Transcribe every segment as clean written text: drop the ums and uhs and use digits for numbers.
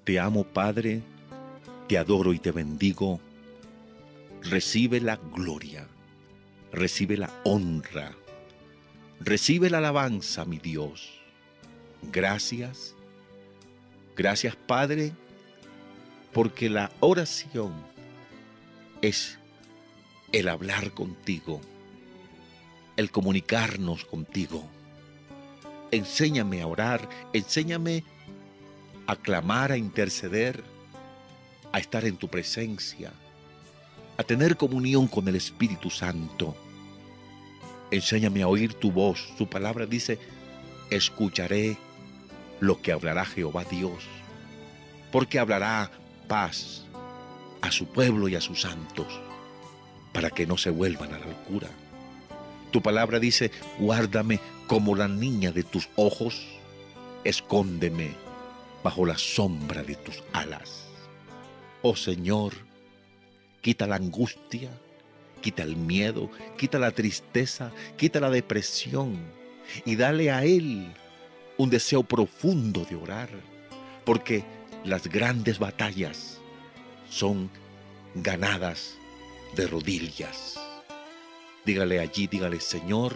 Te amo, Padre, te adoro y te bendigo. Recibe la gloria, recibe la honra, recibe la alabanza, mi Dios. Gracias, gracias, Padre, porque la oración es el hablar contigo, el comunicarnos contigo. Enséñame a orar, enséñame a clamar, a interceder, a estar en tu presencia, a tener comunión con el Espíritu Santo. Enséñame a oír tu voz. Su palabra dice: escucharé lo que hablará Jehová Dios, porque hablará paz a su pueblo y a sus santos, para que no se vuelvan a la locura. Tu palabra dice: guárdame como la niña de tus ojos, escóndeme bajo la sombra de tus alas. Oh Señor, quita la angustia, quita el miedo, quita la tristeza, quita la depresión y dale a Él un deseo profundo de orar, porque las grandes batallas son ganadas de rodillas. Dígale allí, dígale: Señor,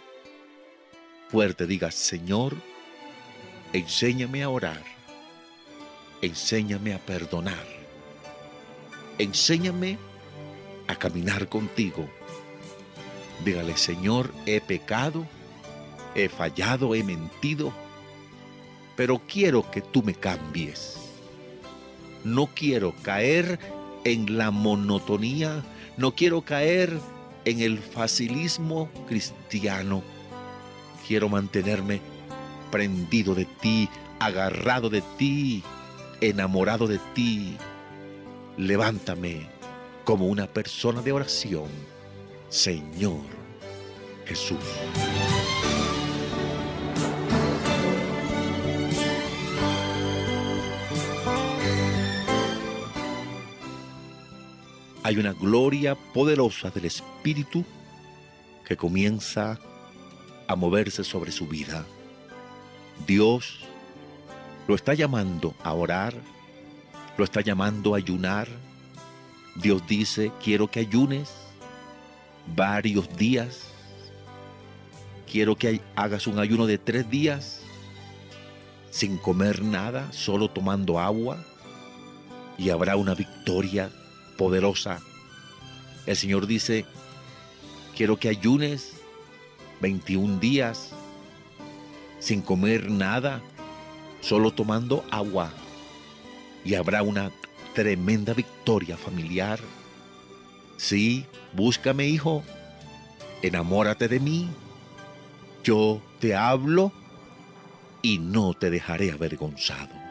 fuerte diga: Señor, enséñame a orar, enséñame a perdonar, enséñame a caminar contigo. Dígale: Señor, he pecado, he fallado, he mentido, pero quiero que tú me cambies. No quiero caer en la monotonía, no quiero caer en el facilismo cristiano. Quiero mantenerme prendido de ti, agarrado de ti, enamorado de ti. Levántame como una persona de oración, Señor Jesús. Hay una gloria poderosa del Espíritu que comienza a moverse sobre su vida. Dios lo está llamando a orar, lo está llamando a ayunar. Dios dice: quiero que ayunes varios días. Quiero que hagas un ayuno de 3 días sin comer nada, solo tomando agua, y habrá una victoria poderosa. El Señor dice: quiero que ayunes 21 días sin comer nada, solo tomando agua, y habrá una tremenda victoria familiar. Sí, búscame, hijo, enamórate de mí, yo te hablo y no te dejaré avergonzado.